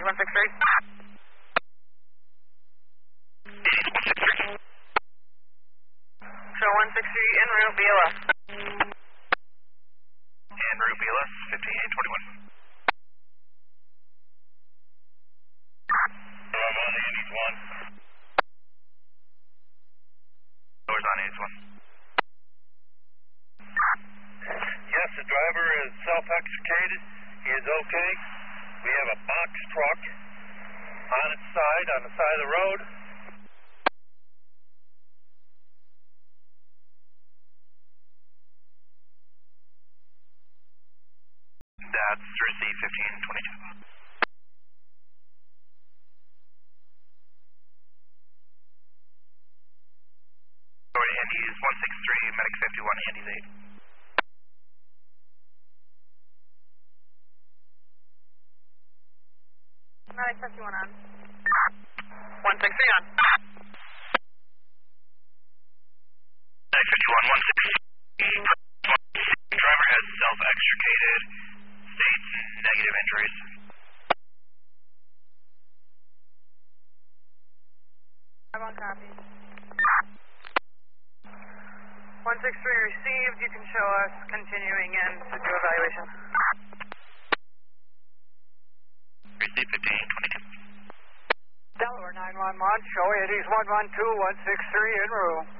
163. Show 163 en route, BLS. En route, BLS, 5821. I'm on Andes 1. Doors on Andes 1. Yes, the driver is self-extricated. He is okay. We have a box truck on its side, on the side of the road. That's receive 1522. Sorry, Andes 163, medic 51, Andes 8. Medic 51 on. 163 on. Medic 51, 163. Driver has self-extricated. States negative injuries. I'm on copy. 163 received. You can show us continuing in to do evaluation. Receive 1522. Delaware 911, show Andes 112, 163 en route.